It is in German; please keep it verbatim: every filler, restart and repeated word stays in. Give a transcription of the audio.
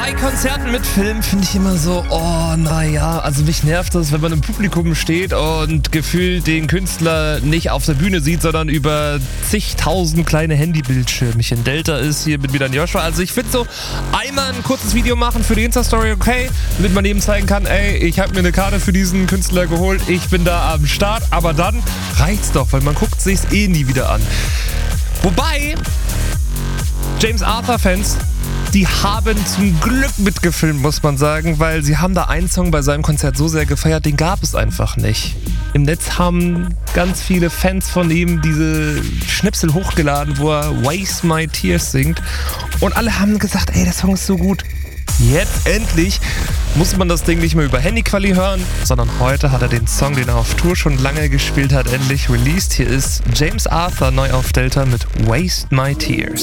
Bei Konzerten mit Film finde ich immer so, oh naja, also mich nervt das, wenn man im Publikum steht und gefühlt den Künstler nicht auf der Bühne sieht, sondern über zigtausend kleine Handybildschirmchen. Delta ist hier mit mir dann Joshua. Also ich finde so, einmal ein kurzes Video machen für die Insta-Story, okay, damit man eben zeigen kann, ey, ich habe mir eine Karte für diesen Künstler geholt, ich bin da am Start, aber dann reicht's doch, weil man guckt sich's eh nie wieder an. Wobei, James Arthur-Fans, die haben zum Glück mitgefilmt, muss man sagen, weil sie haben da einen Song bei seinem Konzert so sehr gefeiert, den gab es einfach nicht. Im Netz haben ganz viele Fans von ihm diese Schnipsel hochgeladen, wo er Waste My Tears singt. Und alle haben gesagt, ey, der Song ist so gut. Jetzt endlich muss man das Ding nicht mehr über Handyquali hören, sondern heute hat er den Song, den er auf Tour schon lange gespielt hat, endlich released. Hier ist James Arthur neu auf Delta mit Waste My Tears.